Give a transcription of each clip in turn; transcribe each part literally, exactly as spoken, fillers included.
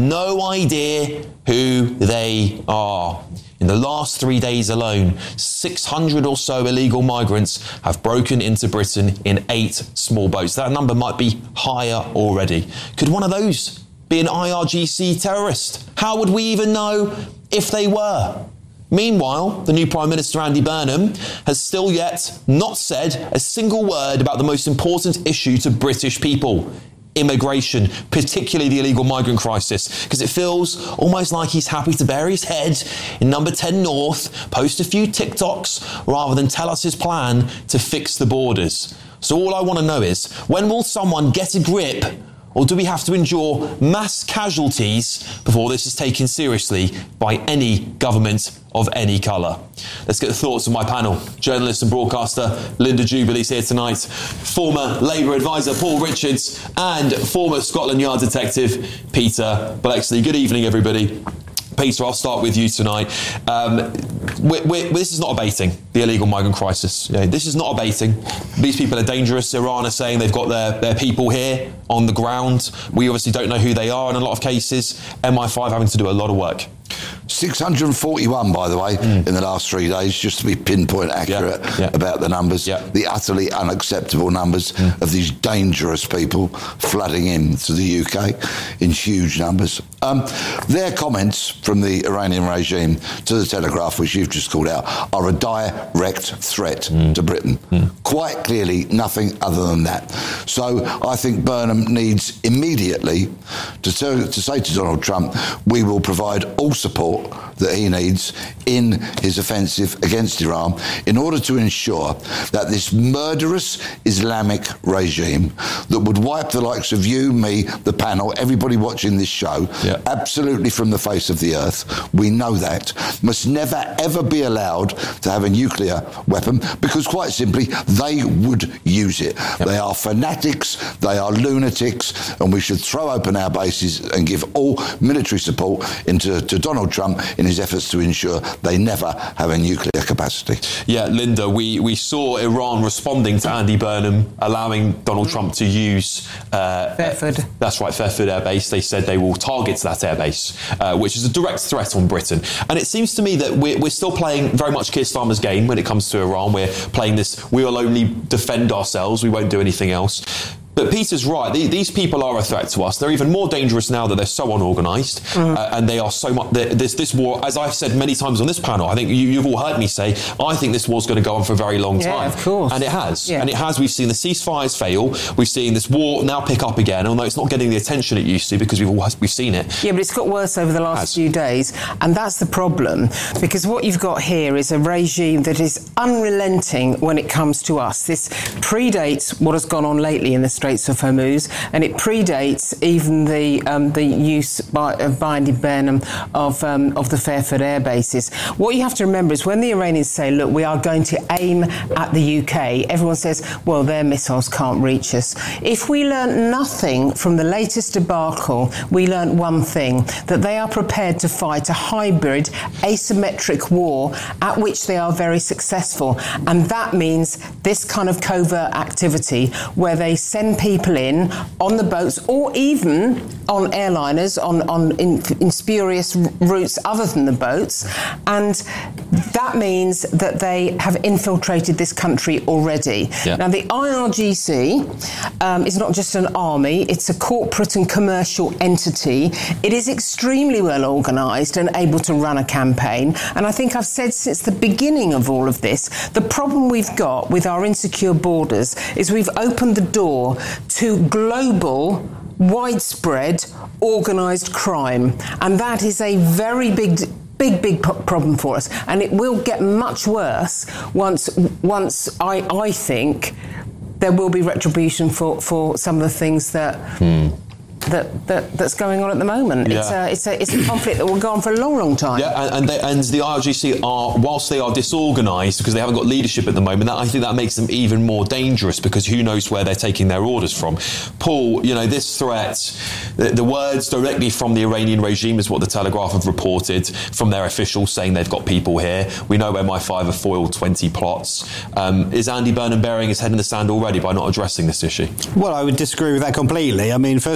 no idea who they are. In the last three days alone, six hundred or so illegal migrants have broken into Britain in eight small boats. That number might be higher already. Could one of those be an I R G C terrorist? How would we even know if they were? Meanwhile, the new Prime Minister, Andy Burnham, has still yet not said a single word about the most important issue to British people: immigration, particularly the illegal migrant crisis, because it feels almost like he's happy to bury his head in number ten North, post a few TikToks, rather than tell us his plan to fix the borders. So all I want to know is, when will someone get a grip? Or do we have to endure mass casualties before this is taken seriously by any government of any colour? Let's get the thoughts of my panel. Journalist and broadcaster Linda Jubilee's here tonight. Former Labour advisor Paul Richards and former Scotland Yard detective Peter Bleksley. Good evening, everybody. Peter, I'll start with you tonight. Um, we're, we're, this is not abating, the illegal migrant crisis. You know, this is not abating. These people are dangerous. Iran are saying they've got their, their people here on the ground. We obviously don't know who they are in a lot of cases. M I five having to do a lot of work. six hundred forty-one, by the way, mm. in the last three days, just to be pinpoint accurate yeah, yeah. about the numbers, yeah. the utterly unacceptable numbers mm. of these dangerous people flooding into the U K in huge numbers. Um, their comments from the Iranian regime to the Telegraph, which you've just called out, are a direct threat mm. to Britain. Mm. Quite clearly, nothing other than that. So I think Burnham needs immediately to, to, to say to Donald Trump, we will provide all support that he needs in his offensive against Iran in order to ensure that this murderous Islamic regime that would wipe the likes of you, me, the panel, everybody watching this show, yeah. absolutely from the face of the earth, we know that, must never ever be allowed to have a nuclear weapon, because quite simply they would use it. Yep. They are fanatics, they are lunatics, and we should throw open our bases and give all military support into to Donald Trump in his efforts to ensure they never have a nuclear capacity. Yeah, Linda, we, we saw Iran responding to Andy Burnham, allowing Donald Trump to use... Uh, Fairford. That's right, Fairford Air Base. They said they will target that air base, uh, which is a direct threat on Britain. And it seems to me that we're, we're still playing very much Keir Starmer's game when it comes to Iran. We're playing this, we will only defend ourselves, we won't do anything else. But Peter's right. These people are a threat to us. They're even more dangerous now that they're so unorganised, mm. uh, and they are so much. This this war, as I've said many times on this panel, I think you, you've all heard me say, I think this war's going to go on for a very long yeah, time. Of course, and it has. Yeah. And it has. We've seen the ceasefires fail. We've seen this war now pick up again, although it's not getting the attention it used to because we've all we've seen it. Yeah, but it's got worse over the last few days, and that's the problem. Because what you've got here is a regime that is unrelenting when it comes to us. This predates what has gone on lately in the Straits of Hormuz. And it predates even the um, the use by, uh, by Andy Burnham of um, of the Fairford air bases. What you have to remember is when the Iranians say, look, we are going to aim at the U K, everyone says, well, their missiles can't reach us. If we learnt nothing from the latest debacle, we learnt one thing, that they are prepared to fight a hybrid, asymmetric war at which they are very successful. And that means this kind of covert activity where they send people in on the boats or even on airliners, on, on in, in spurious routes other than the boats. And that means that they have infiltrated this country already. Yeah. Now, the I R G C um, is not just an army, it's a corporate and commercial entity. It is extremely well organised and able to run a campaign. And I think I've said since the beginning of all of this, the problem we've got with our insecure borders is we've opened the door to global, widespread, organised crime. And that is a very big... Big, big problem for us, and it will get much worse once, once I, I think there will be retribution for, for some of the things that hmm. that, that that's going on at the moment. Yeah. It's a it's a it's a conflict that will go on for a long, long time. Yeah, and and, they, and the I R G C are, whilst they are disorganised because they haven't got leadership at the moment, that, I think that makes them even more dangerous because who knows where they're taking their orders from. Paul, you know, this threat, the, the words directly from the Iranian regime is what the Telegraph have reported from their officials saying they've got people here. We know M I five have foiled twenty plots. Um, is Andy Burnham burying his head in the sand already by not addressing this issue? Well, I would disagree with that completely. I mean, first of all,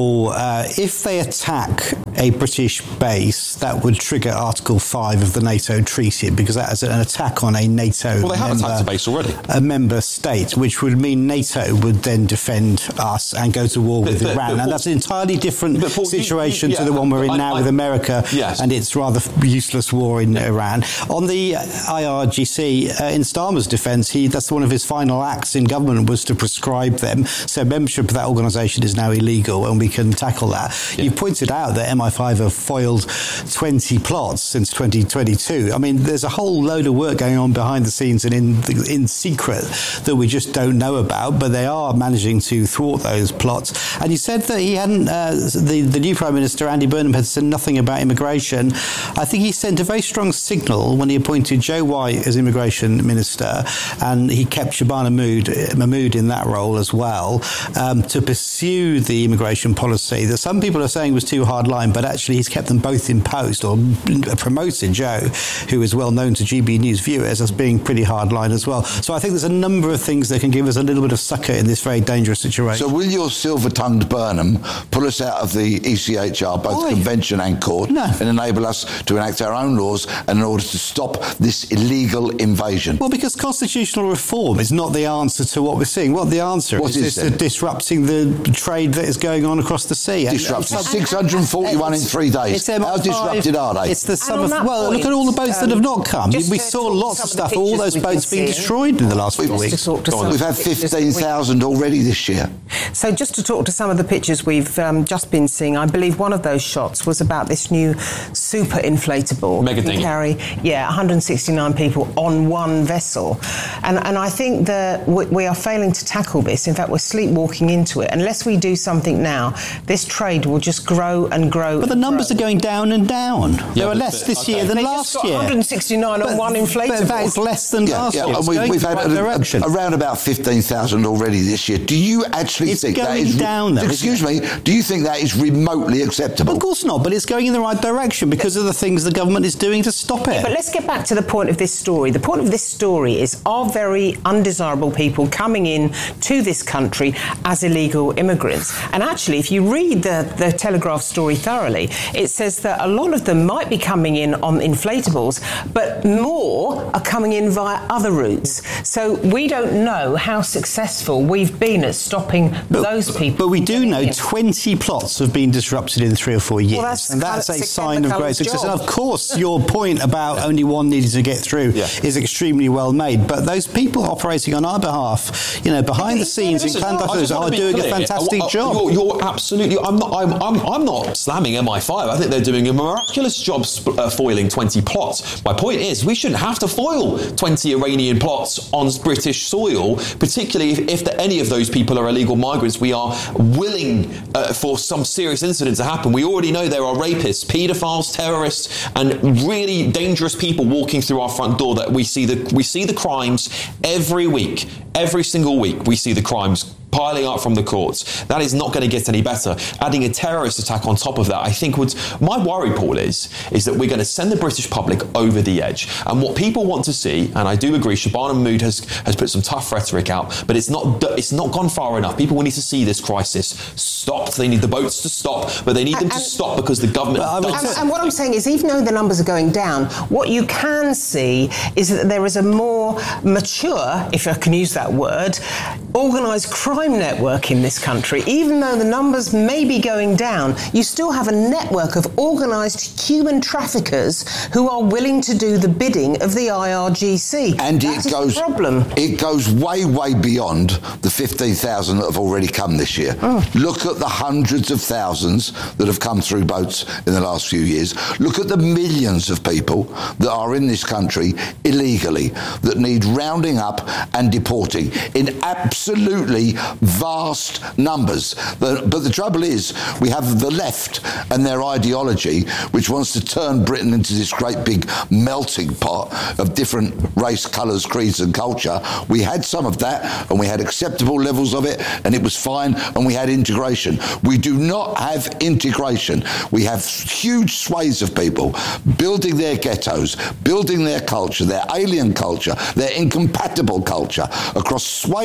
all, uh, if they attack a British base, that would trigger Article five of the NATO treaty, because that is an attack on a NATO well, they have member, attacked a base already. a member state, which would mean NATO would then defend us and go to war with but, Iran. but, and that's an entirely different situation you, you, yeah, to the one we're in I, now I, with America yes. and its rather useless war in yeah. Iran. On the I R G C, uh, in Starmer's defence, he that's one of his final acts in government was to prescribe them. So membership of that organisation is now illegal, and we can tackle that. Yeah. You pointed out that M I five have foiled twenty plots since twenty twenty-two. I mean, there's a whole load of work going on behind the scenes and in in secret that we just don't know about, but they are managing to thwart those plots. And you said that he hadn't, uh, the, the new Prime Minister, Andy Burnham, had said nothing about immigration. I think he sent a very strong signal when he appointed Joe White as Immigration Minister, and he kept Shabana Mahmood in that role as well, um, to pursue the immigration policy that some people are saying was too hardline, but actually he's kept them both in post, or promoted Joe, who is well known to G B News viewers as being pretty hardline as well. So I think there's a number of things that can give us a little bit of succour in this very dangerous situation. So will your silver-tongued Burnham pull us out of the E C H R, both Why? convention and court, no. and enable us to enact our own laws in order to stop this illegal invasion? Well, because constitutional reform is not the answer to what we're seeing. What the answer what is, is, is disrupting the trade that is going on across the sea. Disrupted. six hundred forty-one in three days. How disrupted are they? It's the sum of, well, point, look at all the boats um, that have not come. We saw lots of stuff, all those boats being destroyed in the last few weeks. We've had fifteen thousand already this year. So just to talk to some of the pictures we've um, just been seeing, I believe one of those shots was about this new super inflatable. Mega can carry, yeah, one hundred sixty-nine people on one vessel. And, and I think that we, we are failing to tackle this. In fact, we're sleepwalking into it. Unless we do something now, this trade will just grow and grow. But the numbers grow. are going down and down. Yeah, there are less but, this okay. year than they last just got year. one hundred sixty-nine but, on one inflatable. But that is less than yeah, last yeah. year. And we, we've had a, a, around about fifteen thousand already this year. Do you actually it's think that is... It's going down, though. Excuse me. Do you think that is remotely acceptable? Of course not, but it's going in the right direction because of the things the government is doing to stop it. Yeah, but let's get back to the point of this story. The point of this story is, are very undesirable people coming in to this country as illegal immigrants? And actually, if you read the, the Telegraph story thoroughly, it says that a lot of them might be coming in on inflatables, but more are coming in via other routes. So we don't know how successful we've been at stopping but, those people. But we do know in. twenty plots have been disrupted in three or four years. Well, that's and that's a sign of great success. Job. And of course, your point about only one needed to get through yeah. is extremely well made. But those people operating on our behalf, you know, behind the scenes in clandestine are doing clear. a fantastic I, I, job. You're, you're absolutely. I'm not. I'm, I'm. I'm not slamming M I five. I think they're doing a miraculous job sp- uh, foiling twenty plots. My point is, we shouldn't have to foil twenty Iranian plots on British soil, particularly if, if the, any of those people are illegal migrants. We are willing uh, for some serious incident to happen. We already know there are rapists, paedophiles, terrorists, and really dangerous people walking through our front door. That we see the we see the crimes every week, every single week. We see the crimes piling up from the courts. That is not going to get any better. Adding a terrorist attack on top of that, I think would... My worry, Paul, is, is that we're going to send the British public over the edge. And what people want to see, and I do agree, Shabana Mahmood has, has put some tough rhetoric out, but it's not it's not gone far enough. People need to see this crisis stopped. They need the boats to stop, but they need them and, to stop because the government... And, and what I'm saying is, even though the numbers are going down, what you can see is that there is a more mature, if I can use that word, organised crime network in this country. Even though the numbers may be going down, you still have a network of organised human traffickers who are willing to do the bidding of the I R G C. And that it goes, problem. it goes way, way beyond the fifteen thousand that have already come this year. Oh. Look at the hundreds of thousands that have come through boats in the last few years. Look at the millions of people that are in this country illegally, that need rounding up and deporting in absolutely vast numbers. But, but the trouble is, we have the left and their ideology, which wants to turn Britain into this great big melting pot of different race, colours, creeds and culture. We had some of that, and we had acceptable levels of it, and it was fine, and we had integration. We do not have integration. We have huge swathes of people building their ghettos, building their culture, their alien culture, their incompatible culture across swathes of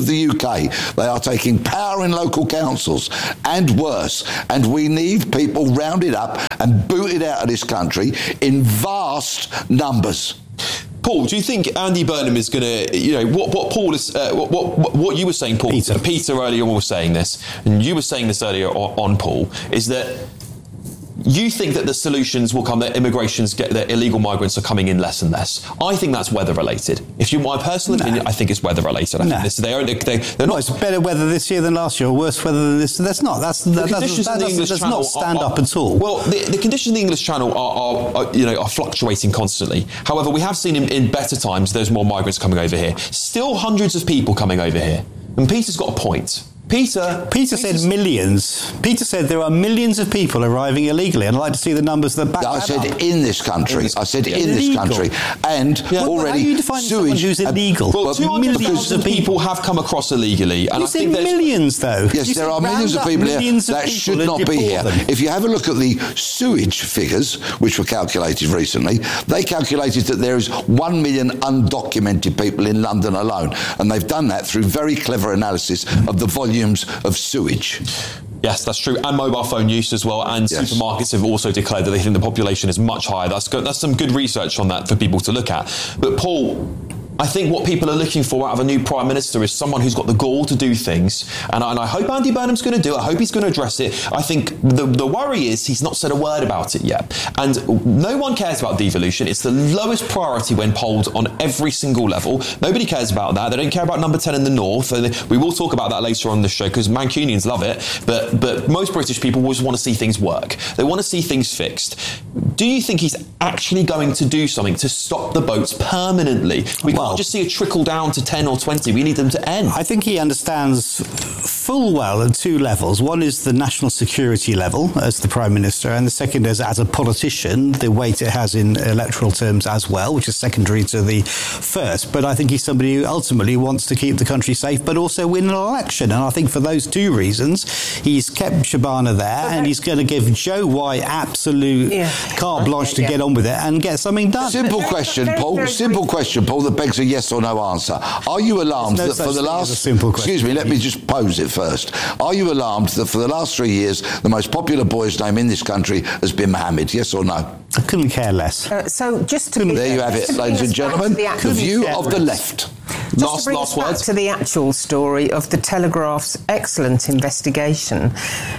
the U K. They are taking power in local councils and worse. And we need people rounded up and booted out of this country in vast numbers. Paul, do you think Andy Burnham is going to, you know, what, what Paul is, uh, what, what what you were saying, Paul, Peter. Peter earlier on was saying this, and you were saying this earlier on, on Paul, is that you think that the solutions will come, that immigrations get, that illegal migrants are coming in less and less. I think that's weather related. If you, my personal no. opinion, I think it's weather related. I no. think this, they are, they, they're not. Well, it's better weather this year than last year, or worse weather than this. That's not. That's that, that, that, that does not stand are, are, up at all. Well, the, the conditions in the English Channel are, are, are, you know, are fluctuating constantly. However, we have seen in, in better times there's more migrants coming over here. Still, hundreds of people coming over here, and Peter's got a point. Peter, Peter said millions. Peter said there are millions of people arriving illegally, and I'd like to see the numbers that back I that said up. in this country. In this, I said yeah. in illegal. this country, and yeah. already well, how do you define sewage. Who's illegal? Well, two hundred thousand people have come across illegally, and you I said think millions, though. Yes, you there are millions of people here that should not be here. Them. If you have a look at the sewage figures, which were calculated recently, they calculated that there is one million undocumented people in London alone, and they've done that through very clever analysis of the volumes of sewage. Yes, that's true, and mobile phone use as well, and yes. supermarkets have also declared that they think the population is much higher. That's good, that's some good research on that for people to look at. But Paul, I think what people are looking for out of a new Prime Minister is someone who's got the gall to do things, and I, and I hope Andy Burnham's going to do it. I hope he's going to address it. I think the, the worry is he's not said a word about it yet, and no one cares about devolution. It's the lowest priority when polled on every single level. Nobody cares about that. They don't care about number ten in the north. We will talk about that later on the show because Mancunians love it, but, but most British people always want to see things work. They want to see things fixed. Do you think he's actually going to do something to stop the boats permanently? We well, can't just see it trickle down to ten or twenty. We need them to end. I think he understands full well at two levels. One is the national security level as the Prime Minister, and the second is as a politician, the weight it has in electoral terms as well, which is secondary to the first. But I think he's somebody who ultimately wants to keep the country safe but also win an election. And I think for those two reasons, he's kept Shabana there, okay. and he's going to give Joe White absolute yeah. carte blanche to yeah. get on with it and get something done. Simple question, Paul. Simple question, Paul, that begs a yes or no answer. Are you alarmed no that for the last... Simple question. Excuse me, let me just pose it first. Are you alarmed that for the last three years, the most popular boy's name in this country has been Mohammed? Yes or no? I couldn't care less. Uh, so just to... Be, there you have it, ladies and gentlemen. The, the view of the left. Just last, to bring last us back words. to the actual story of the Telegraph's excellent investigation.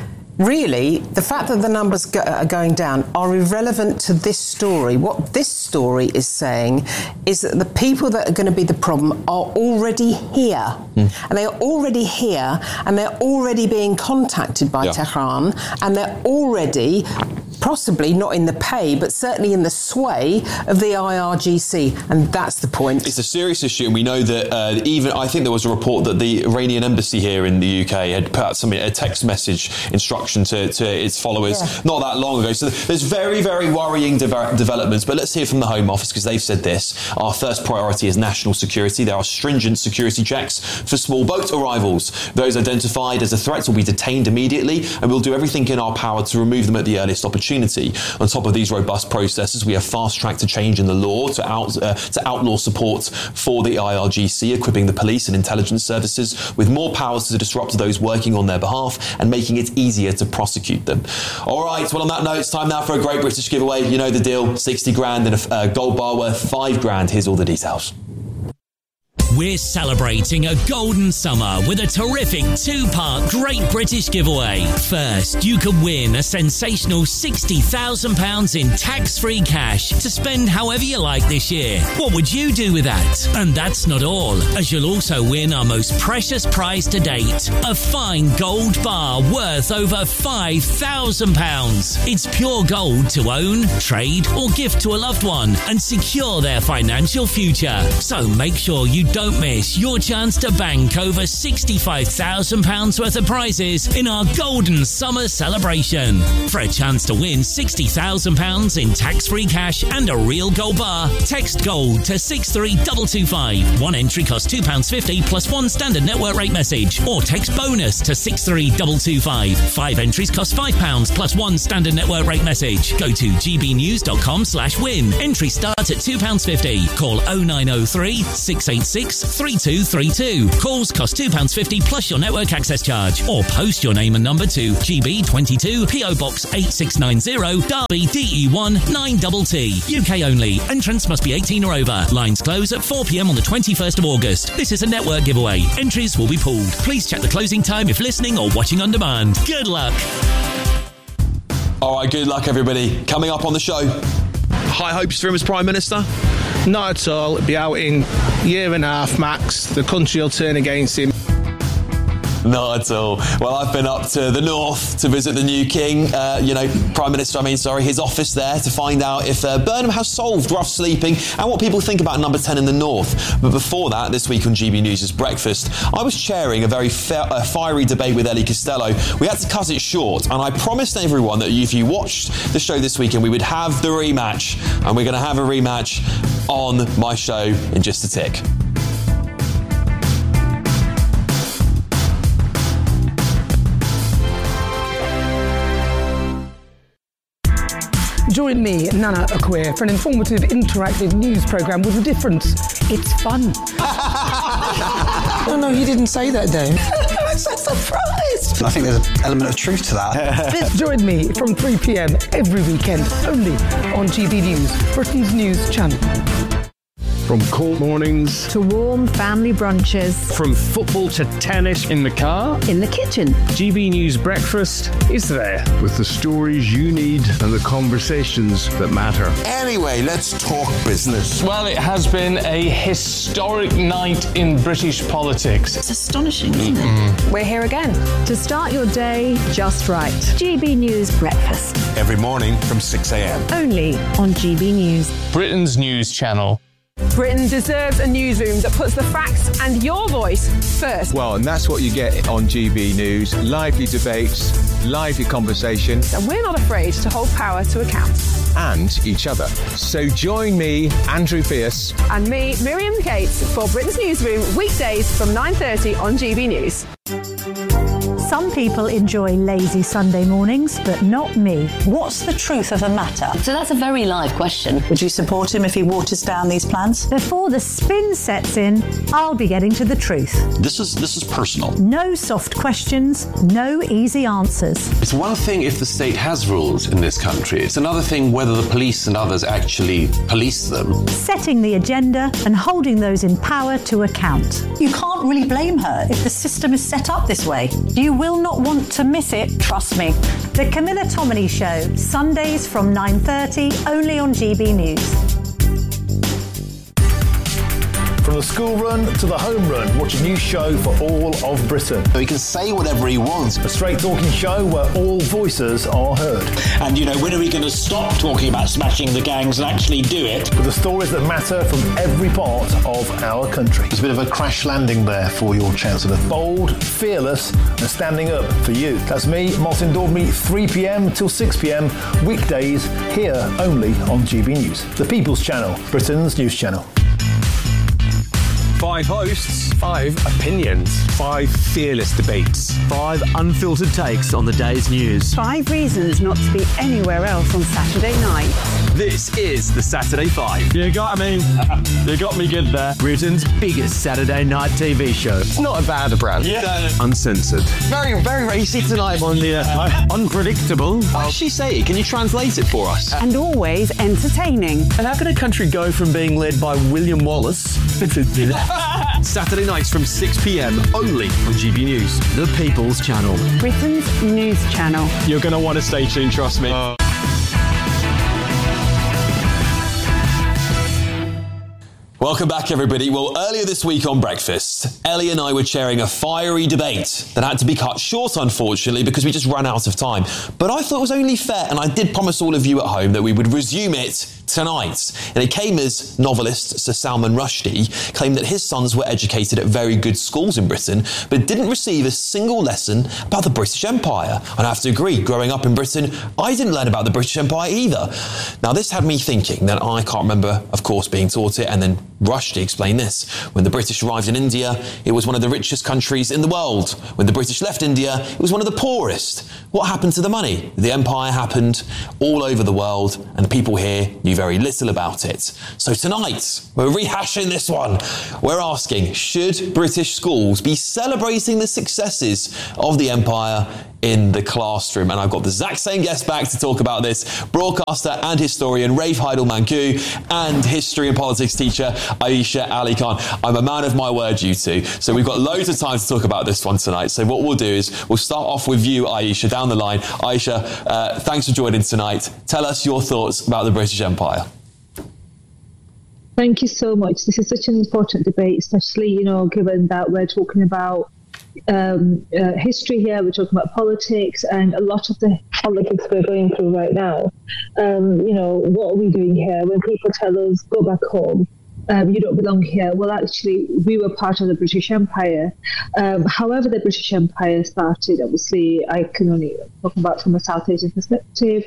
Really, the fact that the numbers go- are going down are irrelevant to this story. What this story is saying is that the people that are going to be the problem are already here. Mm. And they are already here, and they're already being contacted by yeah. Tehran, and they're already... possibly not in the pay, but certainly in the sway of the I R G C, and that's the point. It's a serious issue, and we know that uh, even, I think there was a report that the Iranian embassy here in the U K had put out something, a text message instruction to, to its followers yeah. not that long ago. So there's very, very worrying de- developments, but let's hear from the Home Office, because they've said this. Our first priority is national security. There are stringent security checks for small boat arrivals. Those identified as a threat will be detained immediately, and we'll do everything in our power to remove them at the earliest opportunity. On top of these robust processes, we have fast-tracked a change in the law to, out, uh, to outlaw support for the I R G C, equipping the police and intelligence services with more powers to disrupt those working on their behalf and making it easier to prosecute them. All right, well, on that note, it's time now for a great British giveaway. You know the deal, sixty grand and a uh, gold bar worth five grand. Here's all the details. We're celebrating a golden summer with a terrific two-part Great British giveaway. First, you could win a sensational sixty thousand pounds in tax-free cash to spend however you like this year. What would you do with that? And that's not all, as you'll also win our most precious prize to date, a fine gold bar worth over five thousand pounds. It's pure gold to own, trade, or gift to a loved one and secure their financial future. So make sure you don't Don't miss your chance to bank over sixty-five thousand pounds worth of prizes in our Golden Summer celebration. For a chance to win sixty thousand pounds in tax-free cash and a real gold bar, text GOLD to six three two two five. One entry costs two pounds fifty plus one standard network rate message, or text BONUS to six three two two five. Five entries cost five pounds plus one standard network rate message. Go to gbnews dot com slash win. Entry starts at two pounds fifty. Call oh nine oh three, six eight six, six three two three two. Calls cost two pounds fifty plus your network access charge. Or post your name and number to G B twenty-two, P O Box eight six nine zero, Derby D E one nine T T. U K only. Entrance must be eighteen or over. Lines close at four p.m. on the twenty-first of August. This is a network giveaway. Entries will be pulled. Please check the closing time if listening or watching on demand. Good luck. All right, good luck, everybody. Coming up on the show, high hopes for him as Prime Minister? Not at all. It'll be out in a year and a half max. The country will turn against him. Not at all. Well, I've been up to the north to visit the new king, uh, you know, Prime Minister, I mean, sorry, his office there to find out if uh, Burnham has solved rough sleeping and what people think about number ten in the north. But before that, this week on G B News' Breakfast, I was chairing a very fa- uh, fiery debate with Ellie Costello. We had to cut it short, and I promised everyone that if you watched the show this weekend, we would have the rematch, and we're going to have a rematch on my show in just a tick. Join me, Nana Akwe, for an informative, interactive news programme with a difference. It's fun. No, no, he didn't say that, Dave. I'm so surprised. I think there's an element of truth to that. Join me from three p.m. every weekend, only on G B News, Britain's news channel. From cold mornings to warm family brunches, from football to tennis in the car, in the kitchen, G B News Breakfast is there with the stories you need and the conversations that matter. Anyway, let's talk business. Well, it has been a historic night in British politics. It's astonishing, isn't mm-hmm. it? We're here again to start your day just right. G B News Breakfast. Every morning from six a.m. Only on G B News, Britain's news channel. Britain deserves a newsroom that puts the facts and your voice first. Well, and that's what you get on G B News. Lively debates, lively conversation. And we're not afraid to hold power to account. And each other. So join me, Andrew Pierce. And me, Miriam Cates, for Britain's Newsroom, weekdays from nine thirty on G B News. Some people enjoy lazy Sunday mornings, but not me. What's the truth of the matter? So that's a very live question. Would you support him if he waters down these plans? Before the spin sets in, I'll be getting to the truth. This is this is personal. No soft questions, no easy answers. It's one thing if the state has rules in this country. It's another thing whether the police and others actually police them. Setting the agenda and holding those in power to account. You can't really blame her if the system is set up this way. You will not want to miss it, trust me. The Camilla Tominey Show, Sundays from nine thirty, only on G B News. From the school run to the home run, watch a new show for all of Britain. He can say whatever he wants. A straight talking show where all voices are heard. And, you know, when are we going to stop talking about smashing the gangs and actually do it? With the stories that matter from every part of our country. It's a bit of a crash landing there for your Chancellor. Bold, fearless and standing up for you. That's me, Martin Daubney, three p.m. till six p.m. weekdays here only on G B News. The People's Channel, Britain's news channel. Five hosts, five opinions, five fearless debates, five unfiltered takes on the day's news. Five reasons not to be anywhere else on Saturday night. This is the Saturday Five. You got me. You got me good there. Britain's biggest Saturday night T V show. It's not a bad brand. Yeah. Uncensored. Very, very racy tonight. On the uh, unpredictable. What did she say? Can you translate it for us? And always entertaining. And how can a country go from being led by William Wallace Saturday nights from six p.m. only on G B News, the People's Channel. Britain's news channel. You're going to want to stay tuned, trust me. Uh. Welcome back, everybody. Well, earlier this week on Breakfast, Ellie and I were chairing a fiery debate that had to be cut short, unfortunately, because we just ran out of time. But I thought it was only fair, and I did promise all of you at home that we would resume it tonight. And it came as novelist Sir Salman Rushdie claimed that his sons were educated at very good schools in Britain, but didn't receive a single lesson about the British Empire. And I have to agree, growing up in Britain, I didn't learn about the British Empire either. Now, this had me thinking that I can't remember, of course, being taught it, and then Rushdie explained this. When the British arrived in India, it was one of the richest countries in the world. When the British left India, it was one of the poorest. What happened to the money? The empire happened all over the world, and people here knew very very little about it. So tonight, we're rehashing this one. We're asking, should British schools be celebrating the successes of the empire in the classroom? And I've got the exact same guest back to talk about this, broadcaster and historian Rafe Heidel-Manku and history and politics teacher Ayesha Ali Khan. I'm a man of my word, you two. So we've got loads of time to talk about this one tonight. So what we'll do is we'll start off with you, Ayesha, down the line. Ayesha, uh, thanks for joining tonight. Tell us your thoughts about the British Empire. Thank you so much. This is such an important debate, especially, you know, given that we're talking about um, uh, history here, we're talking about politics, and a lot of the politics we're going through right now. Um, you know, what are we doing here? When people tell us, go back home, um, you don't belong here. Well, actually, we were part of the British Empire. Um, however, the British Empire started, obviously, I can only talk about from a South Asian perspective.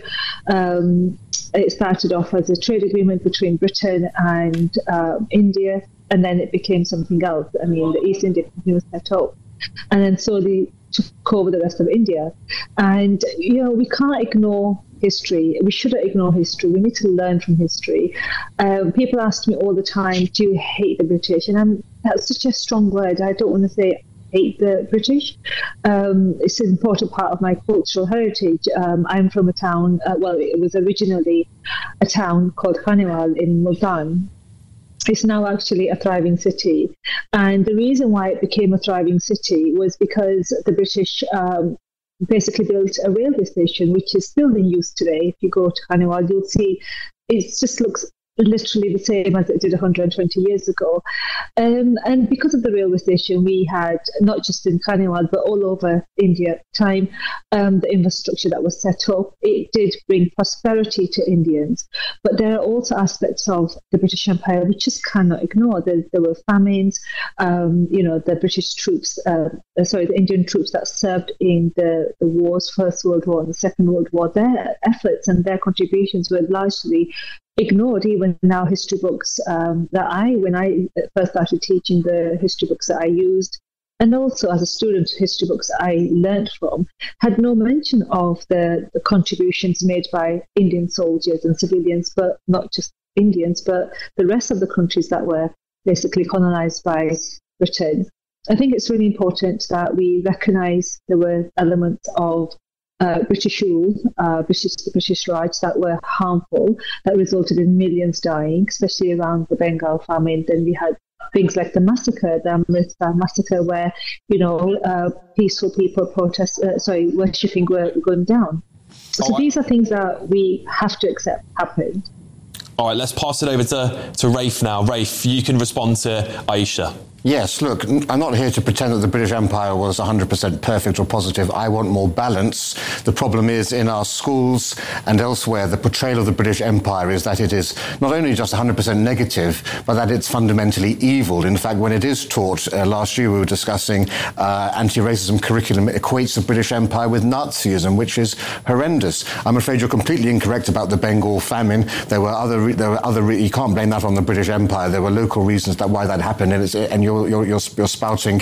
Um, it started off as a trade agreement between Britain and um, India, and then it became something else. I mean, the East India Company was set up, and then slowly took over the rest of India. And, you know, we can't ignore history. We shouldn't ignore history. We need to learn from history. Um, people ask me all the time, do you hate the British? And I'm, that's such a strong word. I don't want to say hate the British. Um, it's an important part of my cultural heritage. Um, I'm from a town, uh, well, it was originally a town called Khanewal in Multan. It's now actually a thriving city. And the reason why it became a thriving city was because the British um, basically built a railway station, which is still in use today. If you go to Khanewal, you'll see it just looks literally the same as it did one hundred twenty years ago. Um, and because of the railway station, we had, not just in Khanewal, but all over India at the time, um, the infrastructure that was set up. It did bring prosperity to Indians. But there are also aspects of the British Empire we just cannot ignore. There, there were famines, um, you know, the British troops, uh, sorry, the Indian troops that served in the, the wars, First World War and the Second World War, their efforts and their contributions were largely ignored. Even now, history books um, that I, when I first started teaching, the history books that I used, and also as a student, history books I learned from, had no mention of the, the contributions made by Indian soldiers and civilians, but not just Indians, but the rest of the countries that were basically colonized by Britain. I think it's really important that we recognize there were elements of Uh, British rule, uh, British British Raj that were harmful, that resulted in millions dying, especially around the Bengal famine. Then we had things like the massacre, the Amritsar massacre, where, you know, uh, peaceful people protest, uh, sorry, worshipping were gunned down. So oh, these are things that we have to accept happened. All right, let's pass it over to, to Rafe now. Rafe, you can respond to Ayesha. Yes, look, I'm not here to pretend that the British Empire was one hundred percent perfect or positive. I want more balance. The problem is, in our schools and elsewhere, the portrayal of the British Empire is that it is not only just one hundred percent negative, but that it's fundamentally evil. In fact, when it is taught, uh, last year we were discussing uh, anti-racism curriculum, it equates the British Empire with Nazism, which is horrendous. I'm afraid you're completely incorrect about the Bengal famine. There were other, re- there were other, re- you can't blame that on the British Empire. There were local reasons that why that happened, and, it's, and you're You're, you're, you're spouting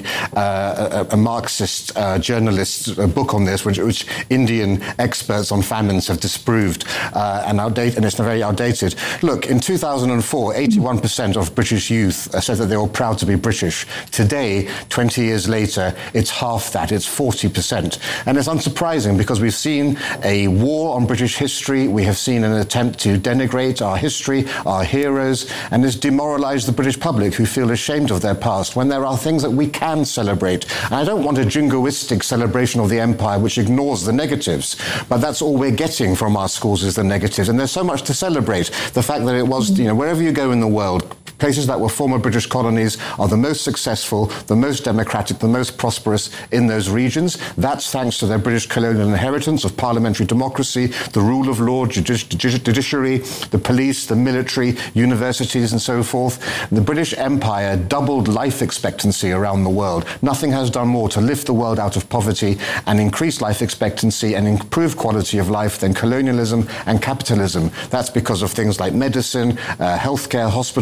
uh, a, a Marxist uh, journalist a book on this, which, which Indian experts on famines have disproved uh, and outdated, and it's very outdated. Look, in two thousand four, eighty-one percent of British youth said that they were proud to be British. Today, twenty years later, it's half that. It's forty percent. And it's unsurprising because we've seen a war on British history. We have seen an attempt to denigrate our history, our heroes, and it's demoralized the British public, who feel ashamed of their past, when there are things that we can celebrate. And I don't want a jingoistic celebration of the empire which ignores the negatives, but that's all we're getting from our schools is the negatives. And there's so much to celebrate. The fact that it was, you know, wherever you go in the world, places that were former British colonies are the most successful, the most democratic, the most prosperous in those regions. That's thanks to their British colonial inheritance of parliamentary democracy, the rule of law, judici- judiciary, the police, the military, universities, and so forth. The British Empire doubled life expectancy around the world. Nothing has done more to lift the world out of poverty and increase life expectancy and improve quality of life than colonialism and capitalism. That's because of things like medicine, uh, healthcare, hospitals, clean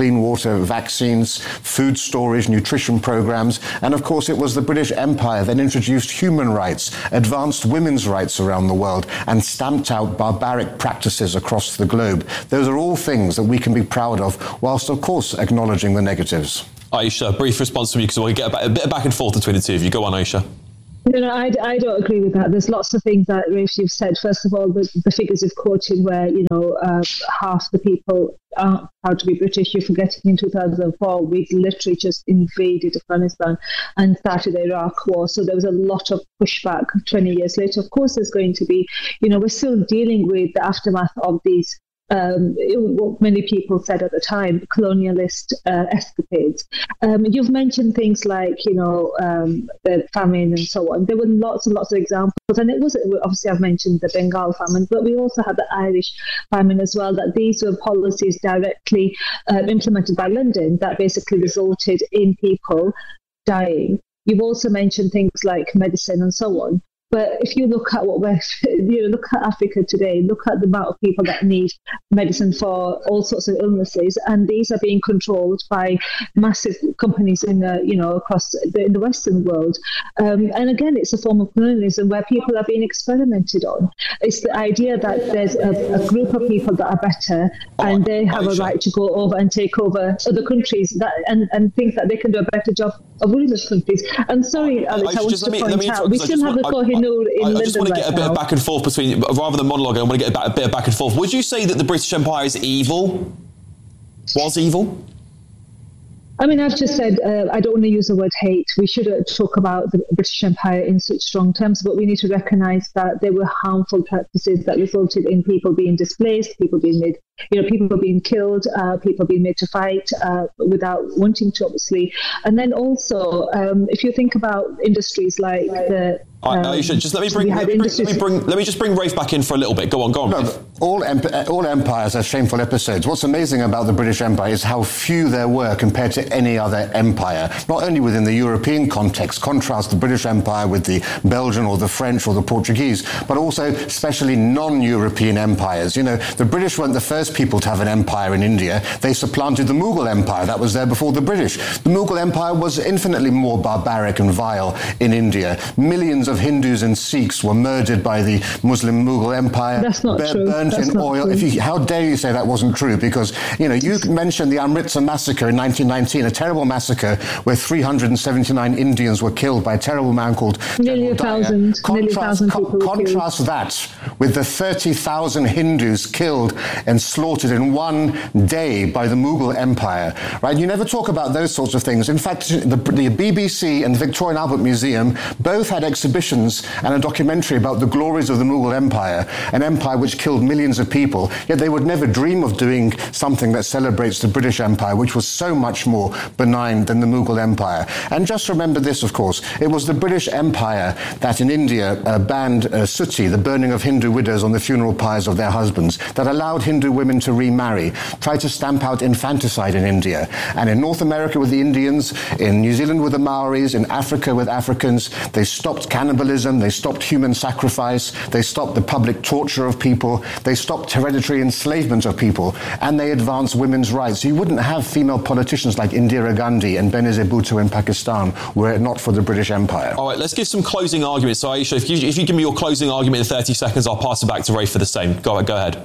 clean water, vaccines, food storage, nutrition programs. And of course, it was the British Empire that introduced human rights, advanced women's rights around the world, and stamped out barbaric practices across the globe. Those are all things that we can be proud of, whilst, of course, acknowledging the negatives. Aisha, brief response from you, because we'll get a bit of back and forth between the two of you. Go on, Aisha. No, no, I, I don't agree with that. There's lots of things that, Rafe, you've said. First of all, the, the figures you've quoted where, you know, uh, half the people aren't proud to be British. You're forgetting in two thousand four, we literally just invaded Afghanistan and started the Iraq war. So there was a lot of pushback twenty years later. Of course, there's going to be, you know, we're still dealing with the aftermath of these Um, what many people said at the time, colonialist uh, escapades. Um, you've mentioned things like, you know, um, the famine and so on. There were lots and lots of examples, and it was obviously I've mentioned the Bengal famine, but we also had the Irish famine as well. That these were policies directly uh, implemented by London that basically resulted in people dying. You've also mentioned things like medicine and so on. But if you look at what we're, you know, look at Africa today, look at the amount of people that need medicine for all sorts of illnesses, and these are being controlled by massive companies in the, you know, across the, in the Western world. Um, and again, it's a form of colonialism where people are being experimented on. It's the idea that there's a, a group of people that are better, and they have a right to go over and take over other countries that and, and think that they can do a better job of ruling those countries. I'm sorry, Alex, I, I want to point out, we still have the Kohinoor. I, I just want to get a bit of back and forth between, rather than monologue, I want to get a bit of back and forth. Would you say that the British Empire is evil? Was evil? I mean, I've just said uh, I don't want to use the word hate. We should uh, talk about the British Empire in such strong terms, but we need to recognise that there were harmful practices that resulted in people being displaced, people being made, you know, people being killed, uh, people being made to fight uh, without wanting to, obviously. And then also, um, if you think about industries like the Um, right, Aisha, just let me bring, let me, bring, let me bring, let me just bring Rafe back in for a little bit. Go on, go on. No, all, emp- all empires have shameful episodes. What's amazing about the British Empire is how few there were compared to any other empire, not only within the European context, contrast the British Empire with the Belgian or the French or the Portuguese, but also especially non-European empires. You know, the British weren't the first people to have an empire in India. They supplanted the Mughal Empire. That was there before the British. The Mughal Empire was infinitely more barbaric and vile in India. Millions of Of Hindus and Sikhs were murdered by the Muslim Mughal Empire. That's not b- true. Burnt That's in not oil. True. If you, how dare you say that wasn't true? Because, you know, you mentioned the Amritsar massacre in nineteen nineteen, a terrible massacre where three hundred seventy-nine Indians were killed by a terrible man called Nearly a thousand. Contrast, Nearly a thousand people co- contrast that with the thirty thousand Hindus killed and slaughtered in one day by the Mughal Empire, right? You never talk about those sorts of things. In fact, the, the B B C and the Victoria and Albert Museum both had exhibitions and a documentary about the glories of the Mughal Empire, an empire which killed millions of people, yet they would never dream of doing something that celebrates the British Empire, which was so much more benign than the Mughal Empire. And just remember this, of course, it was the British Empire that in India uh, banned uh, sutti, the burning of Hindu widows on the funeral pyres of their husbands, that allowed Hindu women to remarry, tried to stamp out infanticide in India. And in North America with the Indians, in New Zealand with the Maoris, in Africa with Africans, they stopped cannibalism, they stopped human sacrifice, they stopped the public torture of people, they stopped hereditary enslavement of people, and they advanced women's rights. You wouldn't have female politicians like Indira Gandhi and Benazir Bhutto in Pakistan were it not for the British Empire. All right, let's give some closing arguments. So, Aisha, if you, if you give me your closing argument in thirty seconds, I'll pass it back to Rafe for the same. Go, go ahead.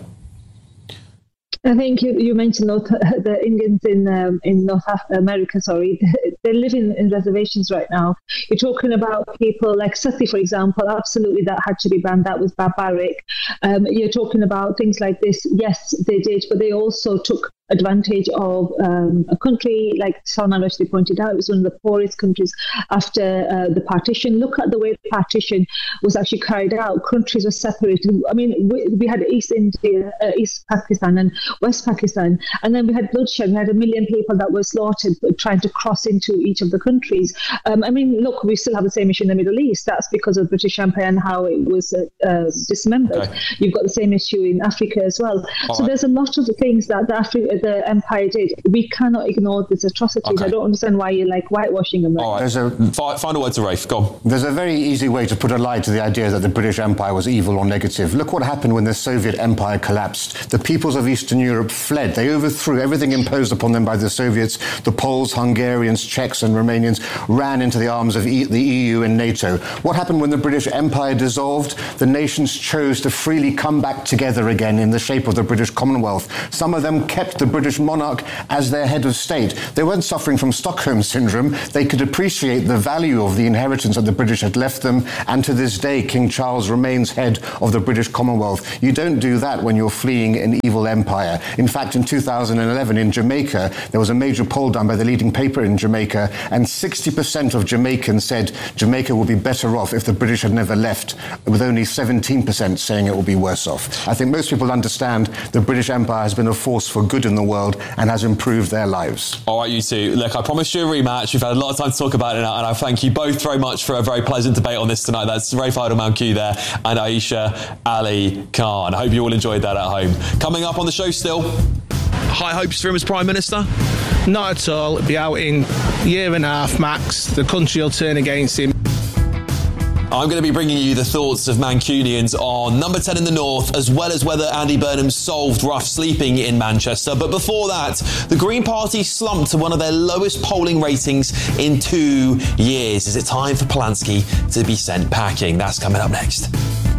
I think you, you mentioned North, the Indians in um, in North America, sorry, they're living in reservations right now. You're talking about people like Sati, for example, absolutely that had to be banned, that was barbaric. Um, you're talking about things like this, yes, they did, but they also took advantage of um, a country like Salman Rushdie pointed out. It was one of the poorest countries after uh, the partition. Look at the way the partition was actually carried out. Countries were separated. I mean, we, we had East India, uh, East Pakistan and West Pakistan, and then we had bloodshed. We had a million people that were slaughtered trying to cross into each of the countries. Um, I mean, look, we still have the same issue in the Middle East. That's because of the British Empire and how it was uh, uh, dismembered. Okay. You've got the same issue in Africa as well. All so right. There's a lot of the things that the Africa that the empire did. We cannot ignore these atrocities. Okay. I don't understand why you're like whitewashing them. Right? All right. There's a F- final word to Rafe. Go on. There's a very easy way to put a lie to the idea that the British Empire was evil or negative. Look what happened when the Soviet Empire collapsed. The peoples of Eastern Europe fled. They overthrew everything imposed upon them by the Soviets. The Poles, Hungarians, Czechs and Romanians ran into the arms of e- the E U and NATO. What happened when the British Empire dissolved? The nations chose to freely come back together again in the shape of the British Commonwealth. Some of them kept the British monarch as their head of state. They weren't suffering from Stockholm syndrome. They could appreciate the value of the inheritance that the British had left them, and to this day King Charles remains head of the British Commonwealth. You don't do that when you're fleeing an evil empire. In fact, in two thousand eleven in Jamaica, there was a major poll done by the leading paper in Jamaica, and sixty percent of Jamaicans said Jamaica would be better off if the British had never left, with only seventeen percent saying it would be worse off. I think most people understand the British Empire has been a force for good in the world and has improved their lives. All right, you two. Look, I promised you a rematch. We've had a lot of time to talk about it now, and I thank you both very much for a very pleasant debate on this tonight. That's Rafe Idle-Manque there and Aisha Ali Khan. I hope you all enjoyed that at home. Coming up on the show still, high hopes for him as Prime Minister? Not at all. It'll be out in a year and a half max. The country will turn against him. I'm going to be bringing you the thoughts of Mancunians on number ten in the North, as well as whether Andy Burnham solved rough sleeping in Manchester. But before that, the Green Party slumped to one of their lowest polling ratings in two years. Is it time for Polanski to be sent packing? That's coming up next.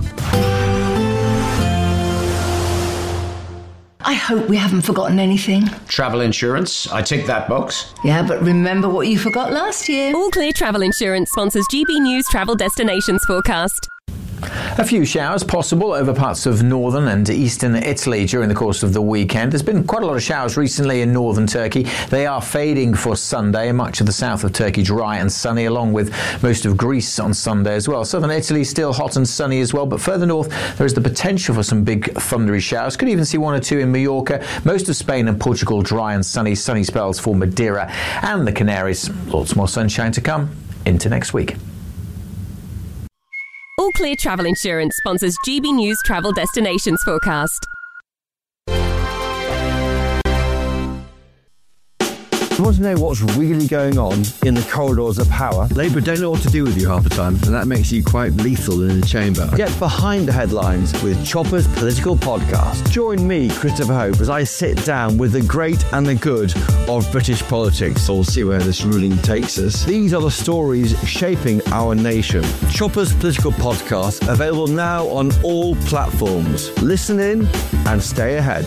I hope we haven't forgotten anything. Travel insurance, I tick that box. Yeah, but remember what you forgot last year. All Clear Travel Insurance sponsors G B News Travel Destinations Forecast. A few showers possible over parts of northern and eastern Italy during the course of the weekend. There's been quite a lot of showers recently in northern Turkey. They are fading for Sunday. Much of the south of Turkey dry and sunny, along with most of Greece on Sunday as well. Southern Italy still hot and sunny as well, but further north there is the potential for some big thundery showers. Could even see one or two in Mallorca. Most of Spain and Portugal dry and sunny. Sunny spells for Madeira and the Canaries. Lots more sunshine to come into next week. All Clear Travel Insurance sponsors G B News Travel Destinations Forecast. You want to know what's really going on in the corridors of power? Labour don't know what to do with you half the time, and that makes you quite lethal in the chamber. Get behind the headlines with Chopper's Political Podcast. Join me, Christopher Hope, as I sit down with the great and the good of British politics. We'll see where this ruling takes us. These are the stories shaping our nation. Chopper's Political Podcast, available now on all platforms. Listen in and stay ahead.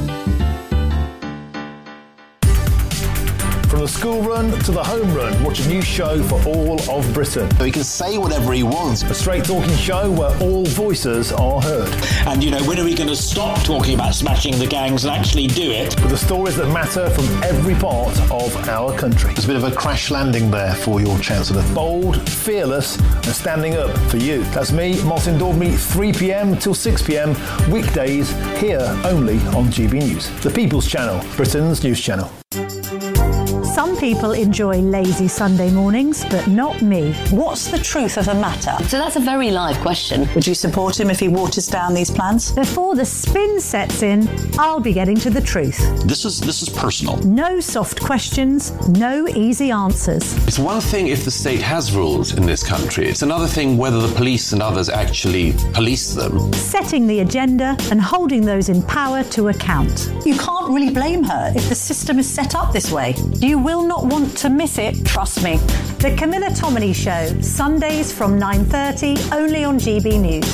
From the school run to the home run, watch a new show for all of Britain. So he can say whatever he wants. A straight talking show where all voices are heard. And, you know, when are we going to stop talking about smashing the gangs and actually do it? With the stories that matter from every part of our country. There's a bit of a crash landing there for your Chancellor. Bold, fearless and standing up for you. That's me, Martin Daubney, three p.m. till six p.m. weekdays here only on G B News. The People's Channel, Britain's news channel. Some people enjoy lazy Sunday mornings, but not me. What's the truth of the matter? So that's a very live question. Would you support him if he waters down these plans? Before the spin sets in, I'll be getting to the truth. This is this is personal. No soft questions, no easy answers. It's one thing if the state has rules in this country. It's another thing whether the police and others actually police them. Setting the agenda and holding those in power to account. You can't really blame her if the system is set up this way. You will not want to miss it, trust me. The Camilla Tominey Show, Sundays from nine thirty, only on G B News.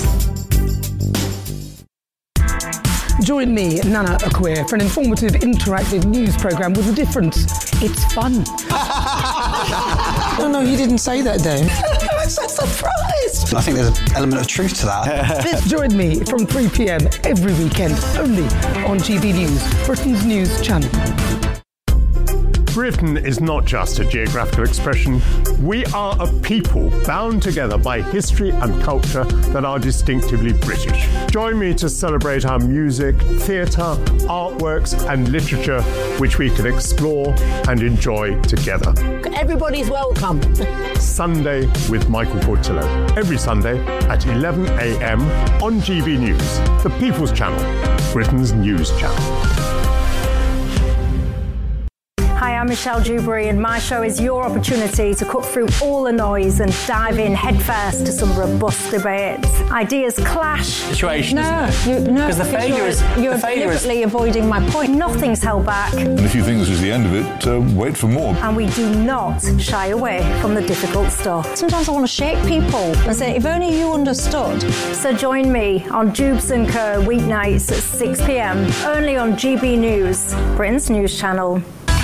Join me, Nana Akwe, for an informative, interactive news programme with a difference. It's fun. No, no, you didn't say that, Dave. I'm so surprised. I think there's an element of truth to that. Join me from three p.m. every weekend, only on G B News, Britain's news channel. Britain is not just a geographical expression. We are a people bound together by history and culture that are distinctively British. Join me to celebrate our music, theatre, artworks and literature, which we can explore and enjoy together. Everybody's welcome. Sunday with Michael Portillo. Every Sunday at eleven a.m. on G B News, the People's Channel, Britain's news channel. I'm Michelle Dewberry, and my show is your opportunity to cut through all the noise and dive in headfirst to some robust debates. Ideas clash. Situation. No, you, no, because the failure you're, is you're the failure is deliberately avoiding my point. Nothing's held back, And if you think this is the end of it, uh, wait for more. and we do not shy away from the difficult stuff. Sometimes I want to shake people and say, if only you understood. So join me on Jubes and Co weeknights at six p.m. only on G B News, Britain's news channel.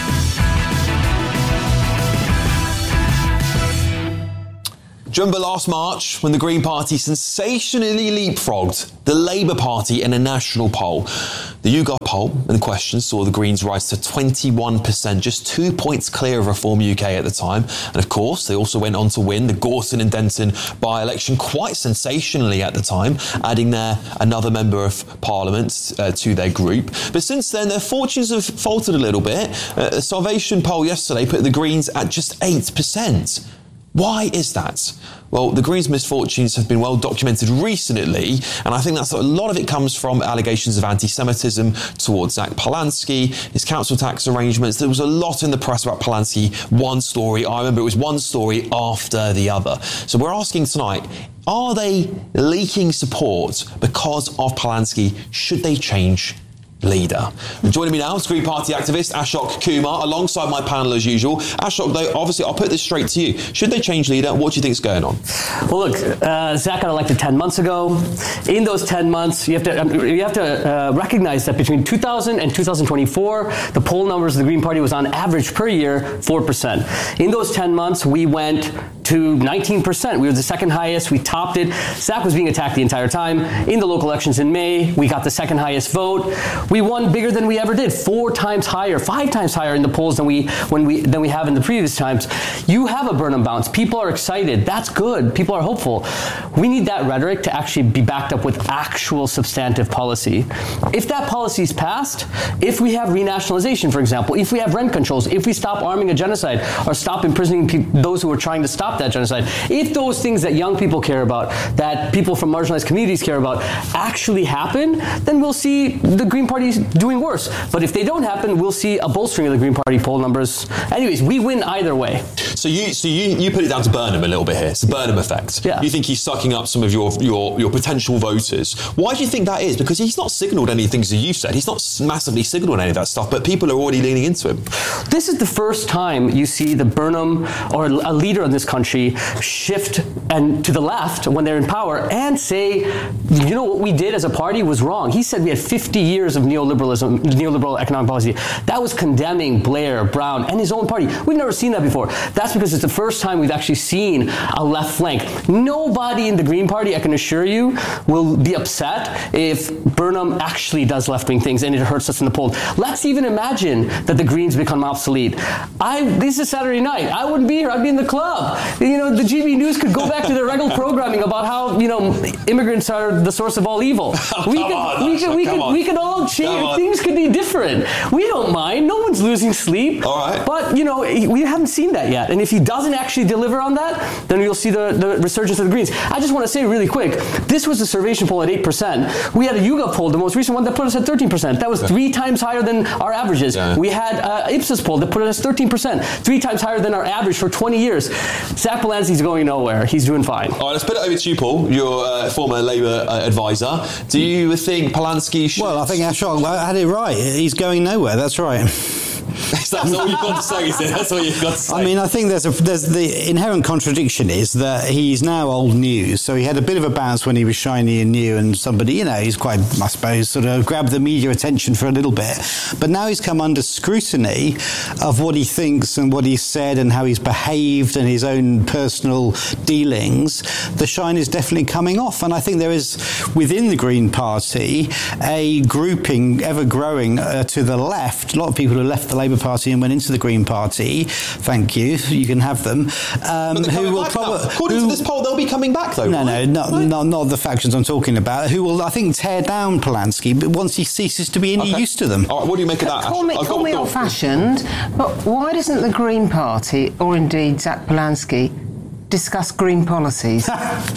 Do you remember last March when the Green Party sensationally leapfrogged the Labour Party in a national poll? The YouGov poll in question saw the Greens rise to twenty-one percent, just two points clear of Reform U K at the time. And of course, they also went on to win the Gorton and Denton by-election quite sensationally at the time, adding there another member of Parliament uh, to their group. But since then, their fortunes have faltered a little bit. Uh, a Salvation poll yesterday put the Greens at just eight percent. Why is that? Well, the Greens' misfortunes have been well documented recently, and I think that's a lot of it comes from allegations of anti-Semitism towards Zach Polanski, his council tax arrangements. There was a lot in the press about Polanski, one story. I remember it was one story after the other. So we're asking tonight, are they leaking support because of Polanski? Should they change leader? And joining me now is Green Party activist Ashok Kumar, alongside my panel as usual. Ashok, though, obviously, I'll put this straight to you. Should they change leader? What do you think is going on? Well, look, uh, Zach got elected ten months ago. In those ten months, you have to um, you have to uh, recognize that between two thousand and two thousand twenty-four, the poll numbers of the Green Party was on average per year four percent. In those ten months, we went to nineteen percent. We were the second highest. We topped it. Zach was being attacked the entire time. In the local elections in May, we got the second highest vote. We won bigger than we ever did, four times higher, five times higher in the polls than we when we than we have in the previous times. You have a Burnham bounce. People are excited. That's good. People are hopeful. We need that rhetoric to actually be backed up with actual substantive policy. If that policy is passed, if we have renationalization, for example, if we have rent controls, if we stop arming a genocide or stop imprisoning pe- those who are trying to stop that genocide, if those things that young people care about, that people from marginalized communities care about, actually happen, then we'll see the Green Party doing worse. But if they don't happen, we'll see a bolstering of the Green Party poll numbers. Anyways, we win either way. So you so you, you put it down to Burnham a little bit here. It's the Burnham effect. Yeah. You think he's sucking up some of your, your, your potential voters. Why do you think that is? Because he's not signalled any things that you said. He's not massively signalled any of that stuff, but people are already leaning into him. This is the first time you see the Burnham or a leader in this country shift and to the left when they're in power and say, you know, what we did as a party was wrong. He said we had fifty years of neoliberalism, neoliberal economic policy. That was condemning Blair, Brown, and his own party. We've never seen that before. That's because it's the first time we've actually seen a left flank. Nobody in the Green Party, I can assure you, will be upset if Burnham actually does left-wing things and it hurts us in the poll. Let's even imagine that the Greens become obsolete. I this is Saturday night. I wouldn't be here. I'd be in the club. You know, the G B News could go back to their regular programming about how, you know, immigrants are the source of all evil. Oh, we come could, on, we could, we come could, on. we could all change. Things could be different. We don't mind. No one's losing sleep. All right. But, you know, we haven't seen that yet. And if he doesn't actually deliver on that, then you'll see the, the resurgence of the Greens. I just want to say really quick, this was the Survation poll at eight percent. We had a YouGov poll, the most recent one, that put us at thirteen percent. That was three times higher than our averages. Yeah. We had uh, Ipsos poll that put us at thirteen percent, three times higher than our average for twenty years. Zach Polanski's going nowhere. He's doing fine. All right, let's put it over to you, Paul, your uh, former Labour uh, advisor. Do you think Polanski should... Well, I think Ashok had it right. He's going nowhere. That's right. That's all you've got to say, is it? That's all you've got to say. I mean, I think there's a there's the inherent contradiction is that he's now old news. So he had a bit of a bounce when he was shiny and new, and somebody, you know, he's quite, I suppose, sort of grabbed the media attention for a little bit. But now he's come under scrutiny of what he thinks and what he's said and how he's behaved and his own personal dealings. The shine is definitely coming off, and I think there is within the Green Party a grouping ever growing uh, to the left. A lot of people who left the Labour Party and went into the Green Party. Thank you. You can have them. Um, who will probably, according to this poll, they'll be coming back, though. No, right? no, not, right? not not the factions I'm talking about. Who will, I think, tear down Polanski, but once he ceases to be any Okay. use to them. All right, what do you make of that? Call me, Ash? call me Go on, old-fashioned, but why doesn't the Green Party, or indeed Zach Polanski, discuss green policies?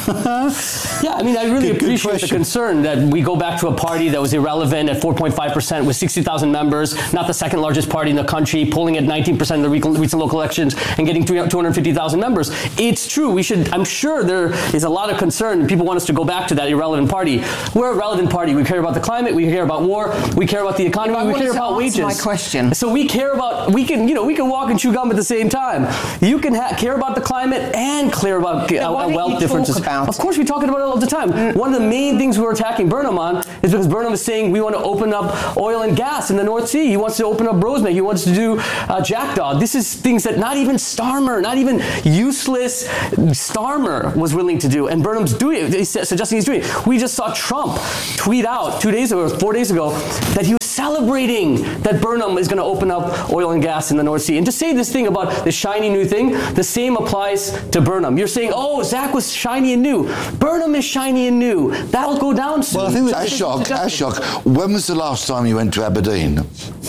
Yeah, I mean, I really Good- good appreciate the question. concern that we go back to a party that was irrelevant at four point five percent with sixty thousand members, not the second largest party in the country, polling at nineteen percent in the re- recent local elections and getting two hundred fifty thousand members. It's true. We should, I'm sure there is a lot of concern. People want us to go back to that irrelevant party. We're a relevant party. We care about the climate. We care about war. We care about the economy. I we wanted care to about answer wages. my question. So we care about, we can, you know, we can walk and chew gum at the same time. You can ha- care about the climate and care about Yeah, uh, why don't wealth you differences. talk about Of course, we talk about it all the time. Mm. One of the main things we're attacking Burnham on is because Burnham is saying we want to open up oil and gas in the North Sea. He wants to open up Rosebank. He wants to do uh, Jackdaw. This is things that not even Starmer, not even useless Starmer was willing to do. And Burnham's doing it. He's suggesting he's doing it. We just saw Trump tweet out two days ago, four days ago, that he was celebrating that Burnham is going to open up oil and gas in the North Sea. And to say this thing about the shiny new thing, the same applies to Burnham. You're saying, oh, Zach was shiny and new. Burnham is shiny and new. That'll go down soon. Ashok, Ashok, when was the last time you went to Aberdeen?